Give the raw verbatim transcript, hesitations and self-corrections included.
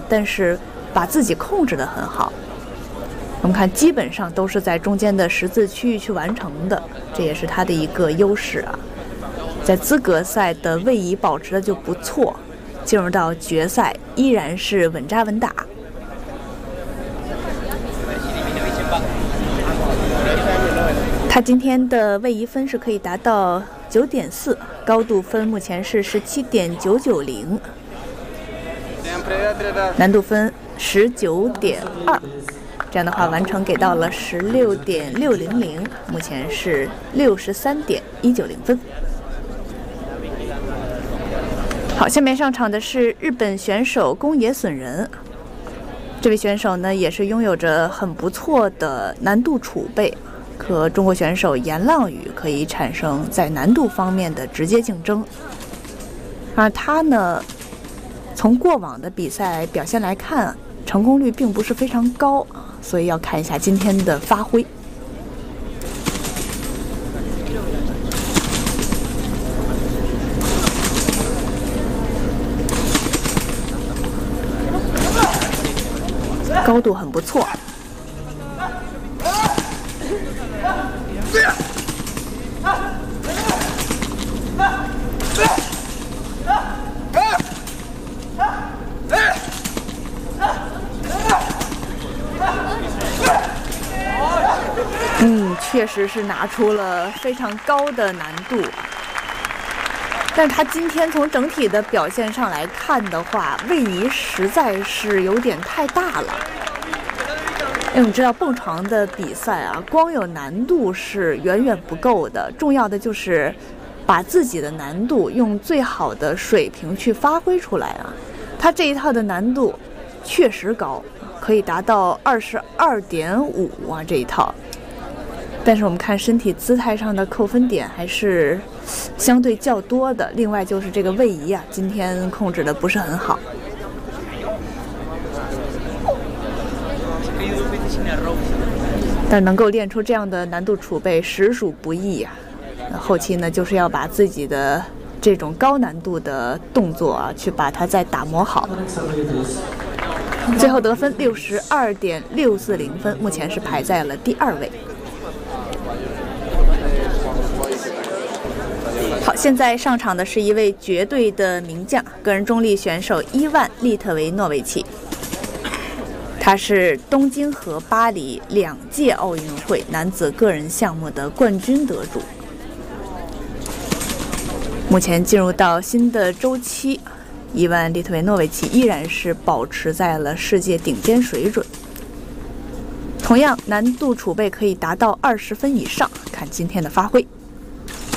但是把自己控制得很好。我们看，基本上都是在中间的十字区域去完成的，这也是他的一个优势啊。在资格赛的位移保持的就不错，进入到决赛依然是稳扎稳打。他今天的位移分是可以达到 九点四， 高度分目前是 十七点九九零， 难度分 十九点二， 这样的话完成给到了 十六点六零零， 目前是 六十三点一九零 分。好，下面上场的是日本选手宫野隼人，这位选手呢也是拥有着很不错的难度储备，和中国选手严浪屿可以产生在难度方面的直接竞争。而他呢，从过往的比赛表现来看，成功率并不是非常高啊，所以要看一下今天的发挥。高度很不错。嗯，确实是拿出了非常高的难度，但他今天从整体的表现上来看的话，位移实在是有点太大了。因为我们知道蹦床的比赛啊，光有难度是远远不够的，重要的就是把自己的难度用最好的水平去发挥出来啊。他这一套的难度确实高，可以达到 二十二点五 啊，这一套。但是我们看身体姿态上的扣分点还是相对较多的，另外就是这个位移啊，今天控制的不是很好。但能够练出这样的难度储备实属不易啊。那后期呢，就是要把自己的这种高难度的动作啊，去把它再打磨好。最后得分 六十二点六四零 分，目前是排在了第二位。好，现在上场的是一位绝对的名将，个人中立选手伊万·利特维诺维奇。他是东京和巴黎两届奥运会男子个人项目的冠军得主。目前进入到新的周期，伊万·利特维诺维奇依然是保持在了世界顶尖水准。同样，难度储备可以达到二十分以上，看今天的发挥。